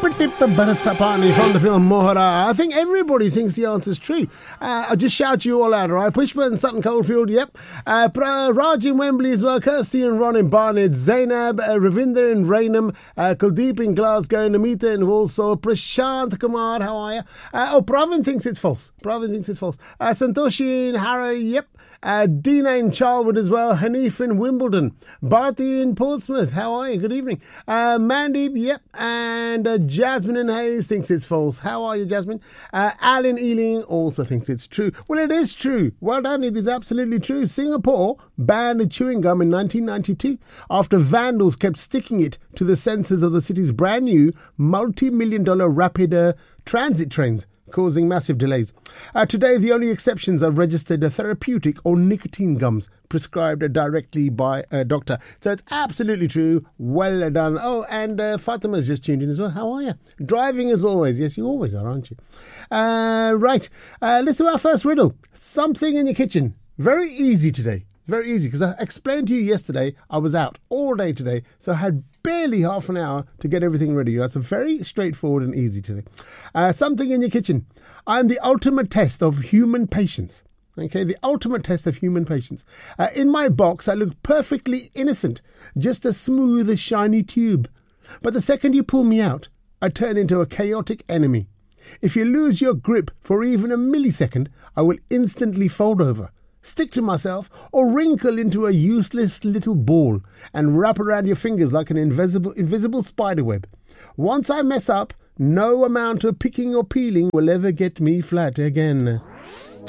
Tippa Tippa Barasapani from the film Mohara. I think everybody thinks the answer's true. I'll just shout you all out, all right? Pushpa and Sutton Coldfield, yep. Raj in Wembley as well. Kirsty and Ron in Barnet. Zainab, Ravinder in Rainham. Kuldeep in Glasgow. Namita in Walsall. Prashant Kumar, how are you? Pravin thinks it's false. Santoshi in Harrow, yep. Dina in Charlwood as well. Hanif in Wimbledon. Bharti in Portsmouth, how are you? Good evening. Mandeep, yep. And Jasmine in Hayes thinks it's false. How are you, Jasmine? Alan Ealing also thinks it's true. Well, it is true. Well done, it is absolutely true. Singapore banned chewing gum in 1992 after vandals kept sticking it to the sensors of the city's brand new multi-million-dollar rapid transit trains, causing massive delays. Today, the only exceptions are registered therapeutic or nicotine gums prescribed directly by a doctor. So it's absolutely true. Well done. Oh, and Fatima's just tuned in as well. How are you? Driving as always. Yes, you always are, aren't you? Right. Let's do our first riddle. Something in your kitchen. Very easy today. Very easy, because I explained to you yesterday I was out all day today, so I had barely half an hour to get everything ready. That's very straightforward and easy today. Something in your kitchen. I'm the ultimate test of human patience. Okay, the ultimate test of human patience. In my box, I look perfectly innocent, just a smooth, shiny tube. But the second you pull me out, I turn into a chaotic enemy. If you lose your grip for even a millisecond, I will instantly fold over, stick to myself, or wrinkle into a useless little ball and wrap around your fingers like an invisible spider web. Once I mess up, no amount of picking or peeling will ever get me flat again.